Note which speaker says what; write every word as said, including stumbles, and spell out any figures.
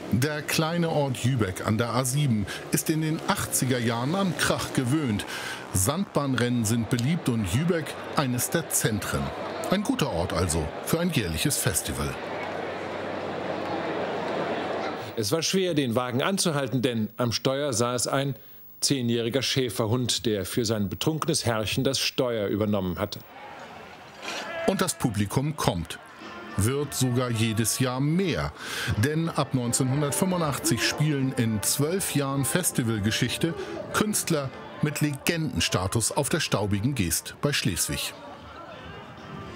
Speaker 1: Der kleine Ort Jübeck an der A sieben ist in den achtziger Jahren an Krach gewöhnt. Sandbahnrennen sind beliebt und Jübeck eines der Zentren. Ein guter Ort also für ein jährliches Festival.
Speaker 2: Es war schwer, den Wagen anzuhalten, denn am Steuer saß ein zehnjähriger Schäferhund, der für sein betrunkenes Herrchen das Steuer übernommen hatte.
Speaker 1: Und das Publikum kommt. Wird sogar jedes Jahr mehr. Denn ab neunzehnhundertfünfundachtzig spielen in zwölf Jahren Festivalgeschichte Künstler mit Legendenstatus auf der Staubigen Geest bei Schleswig.